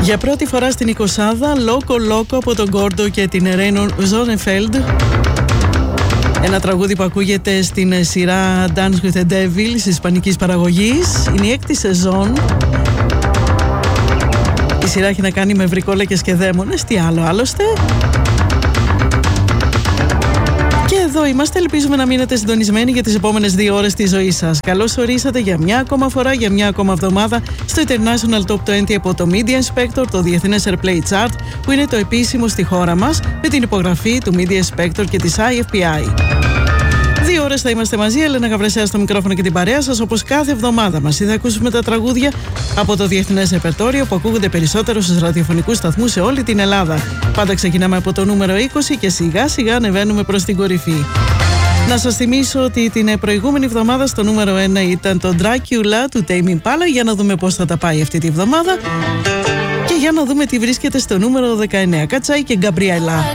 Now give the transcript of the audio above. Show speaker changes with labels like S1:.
S1: Για πρώτη φορά στην 20η, Λόκο Λόκο από τον Γκόρντο και την Ρέινο Ζόνεφελντ. Ένα τραγούδι που ακούγεται στην σειρά Dance with the Devil της ισπανικής παραγωγής. Είναι η 6η σεζόν. Η σειρά έχει να κάνει με βρικόλακες και δαίμονες. Τι άλλο άλλωστε. Και εδώ είμαστε, ελπίζουμε να μείνετε συντονισμένοι για τις επόμενες 2 ώρες της ζωής σας. Καλώς ορίσατε για μια ακόμα φορά, για μια ακόμα εβδομάδα στο International Top 20 από το Media Inspector, το Διεθνές Airplay Chart, που είναι το επίσημο στη χώρα μας, με την υπογραφή του Media Inspector και της IFPI. 2 ώρες θα είμαστε μαζί, Έλενα Γαβρεσέα στο μικρόφωνο και την παρέα σας, όπως κάθε εβδομάδα μας. Θα ακούσουμε τα τραγούδια από το Διεθνές Ρεπερτόριο που ακούγονται περισσότερο στους ραδιοφωνικούς σταθμούς σε όλη την Ελλάδα. Πάντα ξεκινάμε από το νούμερο 20 και σιγά σιγά ανεβαίνουμε προς την κορυφή. Να σας θυμίσω ότι την προηγούμενη εβδομάδα στο νούμερο 1 ήταν το Dracula του Tame Impala. Για να δούμε πώς θα τα πάει αυτή τη εβδομάδα. Και για να δούμε τι βρίσκεται στο νούμερο 19. Κατσάι και Γκαμπριέλα.